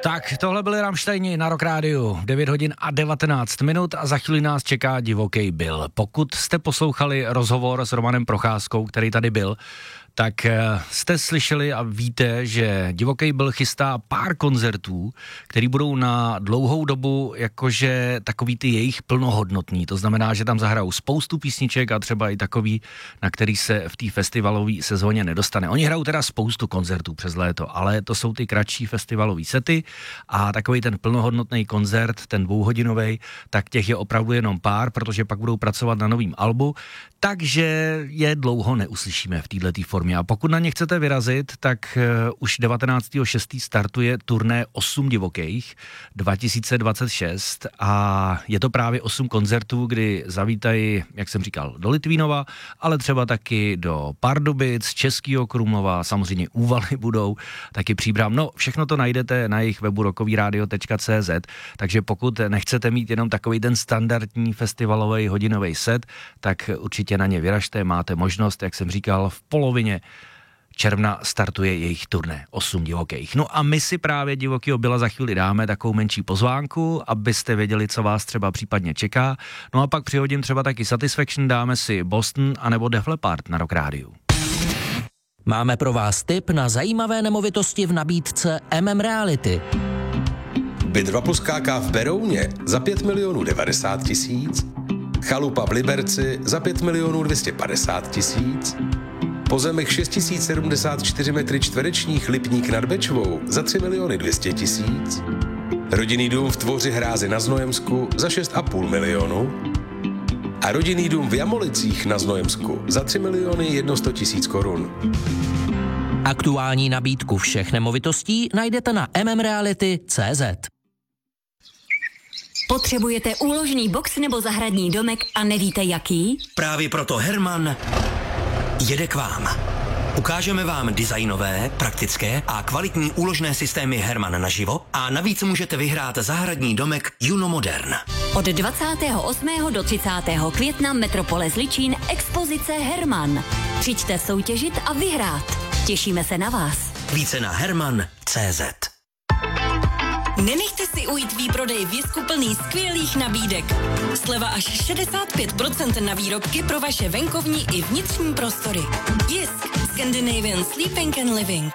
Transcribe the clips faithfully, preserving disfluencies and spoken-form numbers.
Tak, tohle byly Rammsteini na Rock Rádiu, devět hodin a devatenáct minut a za chvíli nás čeká Divoký Bill. Pokud jste poslouchali rozhovor s Romanem Procházkou, který tady byl, tak jste slyšeli a víte, že Divoký Bill chystá pár koncertů, který budou na dlouhou dobu jakože takový ty jejich plnohodnotný. To znamená, že tam zahrajou spoustu písniček a třeba i takový, na který se v té festivalové sezóně nedostane. Oni hrajou teda spoustu koncertů přes léto, ale to jsou ty kratší festivalové sety a takový ten plnohodnotný koncert, ten dvouhodinový, tak těch je opravdu jenom pár, protože pak budou pracovat na novém albu, takže je dlouho neuslyšíme v této formě. A pokud na ně chcete vyrazit, tak uh, už devatenáctého šestého startuje turné osm divokých dva tisíce dvacet šest a je to právě osm koncertů, kdy zavítají, jak jsem říkal, do Litvínova, ale třeba taky do Pardubic, Českého Krumlova, samozřejmě Úvaly budou, taky Příbram. No, všechno to najdete na jejich webu rockovyradio tečka cé zet, takže pokud nechcete mít jenom takový ten standardní festivalový hodinový set, tak určitě na ně vyražte, máte možnost, jak jsem říkal, v polovině června startuje jejich turné osm divokých. No a my si právě Divokýho Billa za chvíli dáme takovou menší pozvánku, abyste věděli, co vás třeba případně čeká. No a pak přihodím třeba taky Satisfaction, dáme si Boston anebo Def Leppard na Rock Rádiu. Máme pro vás tip na zajímavé nemovitosti v nabídce M M Reality. Byt dva plus ká ká v Berouně za pět milionů devadesát tisíc, chalupa v Liberci za pět milionů dvě stě padesát tisíc, pozemek šest tisíc sedmdesát čtyři metry čtverečních Lipník nad Bečvou za tři miliony dvě stě tisíc, rodinný dům v Tvoři Hrázi na Znojemsku za šest a půl milionu a rodinný dům v Jamolicích na Znojemsku za tři miliony sto tisíc korun. Aktuální nabídku všech nemovitostí najdete na m m reality tečka cé zet. Potřebujete úložný box nebo zahradní domek a nevíte jaký? Právě proto Herman jede k vám. Ukážeme vám designové, praktické a kvalitní úložné systémy Herman naživo a navíc můžete vyhrát zahradní domek Juno Modern. Od dvacátého osmého do třicátého května Metropole Zličín expozice Herman. Přijďte soutěžit a vyhrát. Těšíme se na vás. Více na herman tečka cé zet. Nenechte si ujít výprodej Visku plný skvělých nabídek. Sleva až šedesát pět procent na výrobky pro vaše venkovní i vnitřní prostory. Jisk, Scandinavian Sleeping and Living.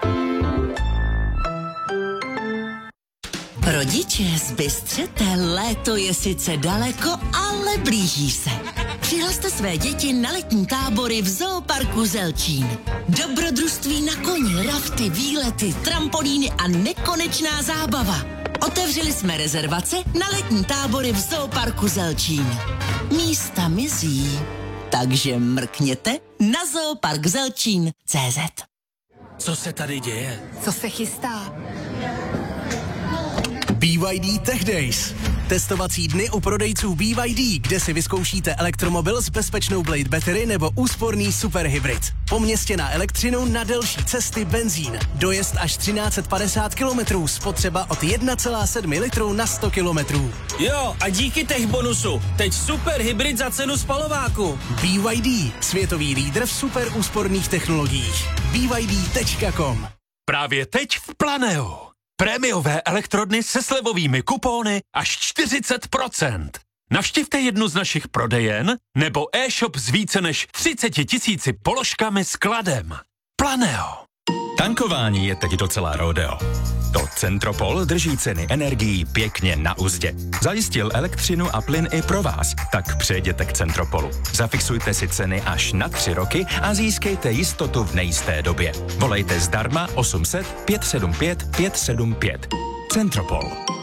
Rodiče, zbystřete, léto je sice daleko, ale blíží se. Přihlaste své děti na letní tábory v Zooparku Zelčín. Dobrodružství na koni, rafty, výlety, trampolíny a nekonečná zábava. Otevřeli jsme rezervace na letní tábory v Zooparku Zelčín. Místa mizí, takže mrkněte na zooparkzelčín tečka cé zet. Co se tady děje? Co se chystá? B Y D Tech Days. Testovací dny u prodejců B Y D, kde si vyzkoušíte elektromobil s bezpečnou Blade Battery nebo úsporný superhybrid. Po městě na elektřinu, na delší cesty benzín. Dojezd až třináct set padesát kilometrů, spotřeba od jedna celá sedm litru na sto kilometrů. Jo, a díky tech bonusu, teď superhybrid za cenu spalováku. B Y D, světový lídr v super úsporných technologiích. B Y D tečka com. Právě teď v Planeu. Prémiové elektrodny se slevovými kupóny až čtyřicet procent. Navštivte jednu z našich prodejen nebo e-shop s více než třicet tisíci položkami s kladem. Planeo. Tankování je teď docela rodeo. To Centropol drží ceny energií pěkně na uzdě. Zajistil elektřinu a plyn i pro vás, tak přejděte k Centropolu. Zafixujte si ceny až na tři roky a získejte jistotu v nejisté době. Volejte zdarma osm set pět sedm pět pět sedm pět. Centropol.